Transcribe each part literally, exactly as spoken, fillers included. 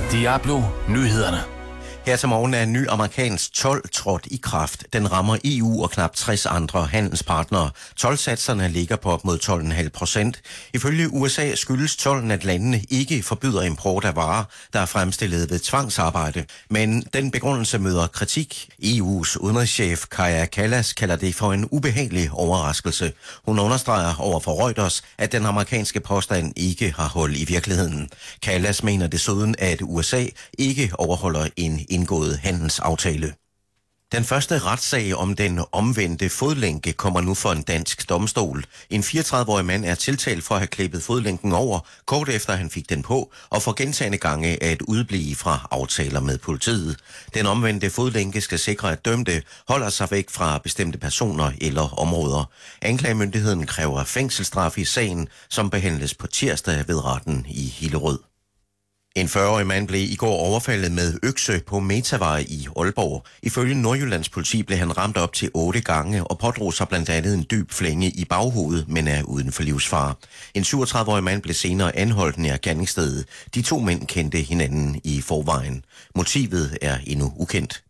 Diablo Nyhederne. Her til morgen er en ny amerikansk told trådt i kraft. Den rammer E U og knap tres andre handelspartnere. Toldsatserne ligger på op mod tolv komma fem procent. Ifølge U S A skyldes tolden, at landene ikke forbyder import af varer, der er fremstillet ved tvangsarbejde. Men den begrundelse møder kritik. E U's udenrigschef Kaja Kallas kalder det for en ubehagelig overraskelse. Hun understreger over for Reuters, at den amerikanske påstand ikke har hold i virkeligheden. Kallas mener desuden, at U S A ikke overholder en indgået handelsaftale. Den første retssag om den omvendte fodlænke kommer nu for en dansk domstol. En fireogtredive-årig mand er tiltalt for at have klippet fodlænken over, kort efter han fik den på, og for gentagne gange at udeblive fra aftaler med politiet. Den omvendte fodlænke skal sikre, at dømte holder sig væk fra bestemte personer eller områder. Anklagemyndigheden kræver fængselsstraf i sagen, som behandles på tirsdag ved retten i Hillerød. En fyrre-årig mand blev i går overfaldet med økse på Metavej i Aalborg. Ifølge Nordjyllands politi blev han ramt op til otte gange og pådrog sig blandt andet en dyb flænge i baghovedet, men er uden for livsfare. En syvogtredive-årig mand blev senere anholdt nær gerningsstedet. De to mænd kendte hinanden i forvejen. Motivet er endnu ukendt.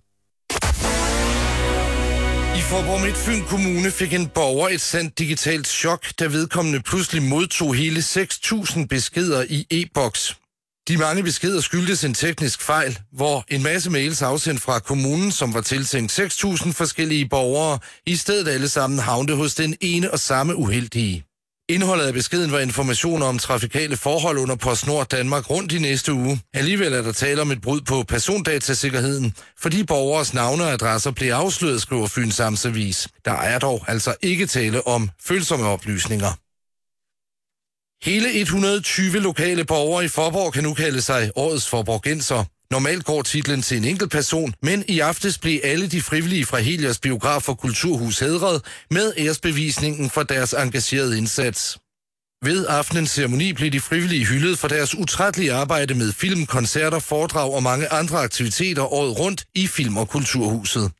I Faaborg Midtfyn Kommune fik en borger et sandt digitalt chok, da vedkommende pludselig modtog hele seks tusind beskeder i e-boks. De mange beskeder skyldtes en teknisk fejl, hvor en masse mails afsendt fra kommunen, som var tiltænkt seks tusind forskellige borgere, i stedet alle sammen havnede hos den ene og samme uheldige. Indholdet af beskeden var informationer om trafikale forhold under PostNord Danmark rundt i næste uge. Alligevel er der tale om et brud på persondatasikkerheden, fordi borgers navne og adresser blev afsløret, skriver Fyns Amtsavis. Der er dog altså ikke tale om følsomme oplysninger. Hele et hundrede og tyve lokale borgere i Faaborg kan nu kalde sig årets faaborgenser. Normalt går titlen til en enkelt person, men i aftes blev alle de frivillige fra Helios Biograf og Kulturhus hædret med æresbevisningen for deres engagerede indsats. Ved aftenens ceremoni blev de frivillige hyldet for deres utrættelige arbejde med film, koncerter, foredrag og mange andre aktiviteter året rundt i Film- og Kulturhuset.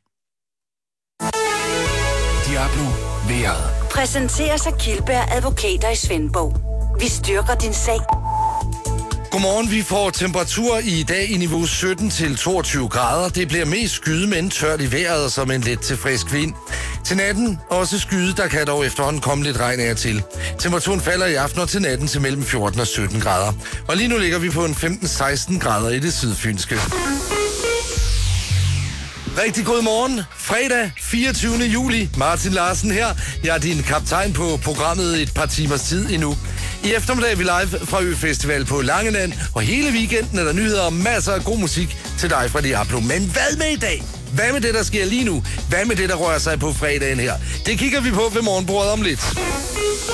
Diablo Vejret. Præsenteres af Kildberg Advokater i Svendborg. Vi styrker din sag. Godmorgen, vi får temperatur i dag i niveau sytten til toogtyve grader. Det bliver mest skyde, men tørt i vejret og som en let til frisk vind. Til natten også skyde, der kan dog efterhånden komme lidt regn af til. Temperaturen falder i aften og til natten til mellem fjorten og sytten grader. Og lige nu ligger vi på en femten til seksten grader i det sydfynske. Rigtig god morgen. Fredag fireogtyvende juli. Martin Larsen her. Jeg er din kaptajn på programmet et par timers tid endnu. I eftermiddag er vi live fra Øfestival på Langeland, og hele weekenden er der nyheder og masser af god musik til dig fra Diablo. Men hvad med i dag? Hvad med det, der sker lige nu? Hvad med det, der rører sig på fredagen her? Det kigger vi på ved morgenbordet om lidt.